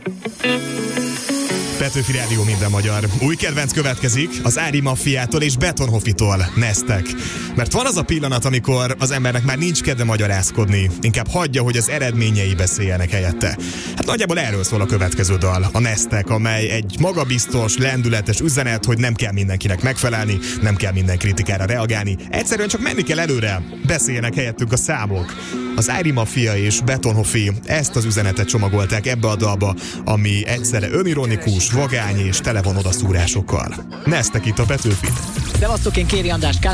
Petőfi Rádió, minden magyar. Új kedvenc következik az Ári Maffiától és Betonhoffitól, Neztek. Mert van az a pillanat, amikor az embernek már nincs kedve magyarázkodni, inkább hagyja, hogy az eredményei beszéljenek helyette. Hát nagyjából erről szól a következő dal, a Neztek, amely egy magabiztos, lendületes üzenet, hogy nem kell mindenkinek megfelelni, nem kell minden kritikára reagálni, egyszerűen csak menni kell előre, beszéljenek helyettünk a számok. Az Ári Maffia és Betonhoffi ezt az üzenetet csomagolták ebbe a dalba, ami egyszerre önironikus, vagány és tele van odaszúrásokkal. Neztek itt a Petőfi. Szevasztok, én Kéri András.